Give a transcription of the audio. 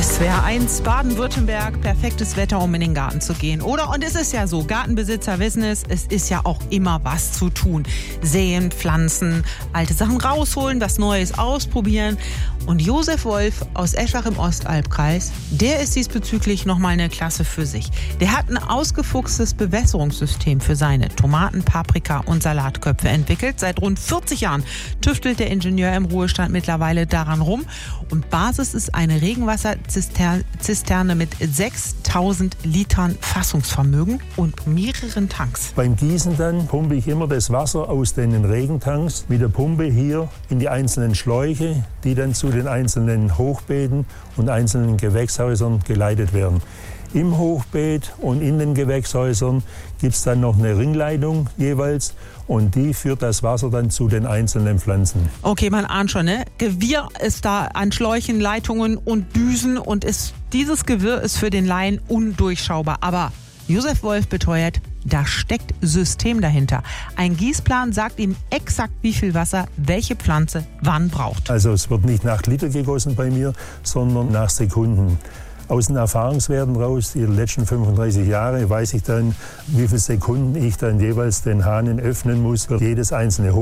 SWR 1 Baden-Württemberg, perfektes Wetter, um in den Garten zu gehen, oder? Und es ist ja so, Gartenbesitzer wissen es ist ja auch immer was zu tun. Säen, pflanzen, alte Sachen rausholen, was Neues ausprobieren. Und Josef Wolf aus Eschach im Ostalbkreis, der ist diesbezüglich nochmal eine Klasse für sich. Der hat ein ausgefuchstes Bewässerungssystem für seine Tomaten, Paprika und Salatköpfe entwickelt. Seit rund 40 Jahren tüftelt der Ingenieur im Ruhestand mittlerweile daran rum. Und Basis ist eine Regenwasserzisterne mit 6000 Litern Fassungsvermögen und mehreren Tanks. Beim Gießen dann pumpe ich immer das Wasser aus den Regentanks mit der Pumpe hier in die einzelnen Schläuche, die dann zu den einzelnen Hochbeeten und einzelnen Gewächshäusern geleitet werden. Im Hochbeet und in den Gewächshäusern gibt es dann noch eine Ringleitung jeweils und die führt das Wasser dann zu den einzelnen Pflanzen. Okay, man ahnt schon, ne? Gewirr ist da an Schläuchen, Leitungen und Düsen und dieses Gewirr ist für den Laien undurchschaubar. Aber Josef Wolf beteuert, da steckt System dahinter. Ein Gießplan sagt ihm exakt, wie viel Wasser welche Pflanze wann braucht. Also es wird nicht nach Liter gegossen bei mir, sondern nach Sekunden. Aus den Erfahrungswerten raus, die letzten 35 Jahre, weiß ich dann, wie viele Sekunden ich dann jeweils den Hahn öffnen muss für jedes einzelne